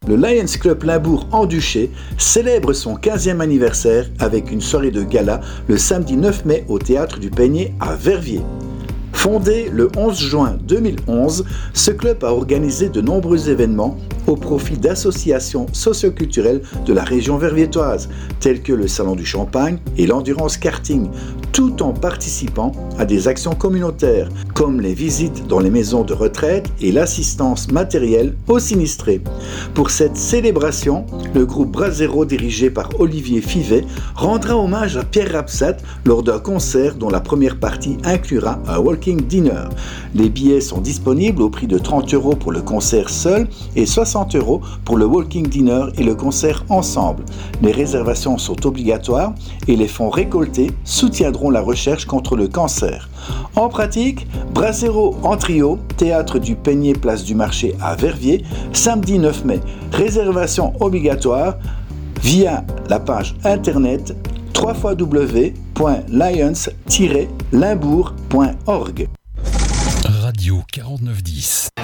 le Lions Club Limbourg en Duché célèbre son 15e anniversaire avec une soirée de gala le samedi 9 mai au Théâtre du Peigné à Verviers. Fondé le 11 juin 2011, ce club a organisé de nombreux événements au profit d'associations socioculturelles de la région verviétoise, telles que le Salon du Champagne et l'Endurance Karting, tout en participant à des actions communautaires, comme les visites dans les maisons de retraite et l'assistance matérielle aux sinistrés. Pour cette célébration, le groupe Brasero, dirigé par Olivier Fivet, rendra hommage à Pierre Rapsat lors d'un concert dont la première partie inclura un walking dinner. Les billets sont disponibles au prix de 30 € pour le concert seul et 60 € pour le walking dinner et le concert ensemble. Les réservations sont obligatoires et les fonds récoltés soutiendront la recherche contre le cancer. En pratique, Brasero en trio, Théâtre du Peigné, place du Marché à Verviers, samedi 9 mai. Réservation obligatoire via la page internet www.lions-limbourg.org. Radio 4910